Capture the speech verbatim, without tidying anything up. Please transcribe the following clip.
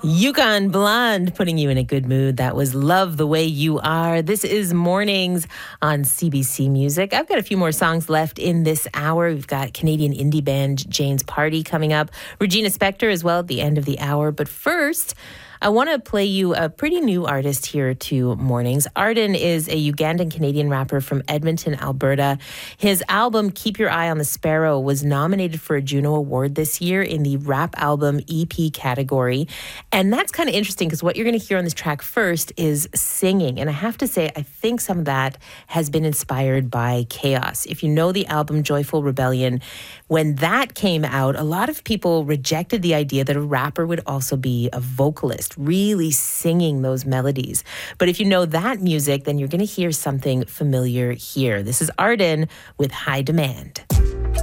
Yukon Blonde putting you in a good mood. That was Love the Way You Are. This is Mornings on C B C Music. I've got a few more songs left in this hour. We've got Canadian indie band Jane's Party coming up. Regina Spektor as well at the end of the hour. But first, I want to play you a pretty new artist here to Mornings. Arden is a Ugandan-Canadian rapper from Edmonton, Alberta. His album, Keep Your Eye on the Sparrow, was nominated for a Juno Award this year in the Rap Album E P category. And that's kind of interesting because what you're going to hear on this track first is singing. And I have to say, I think some of that has been inspired by Chaos. If you know the album Joyful Rebellion, when that came out, a lot of people rejected the idea that a rapper would also be a vocalist, really singing those melodies. But if you know that music, then you're going to hear something familiar here. This is Arden with High Demand.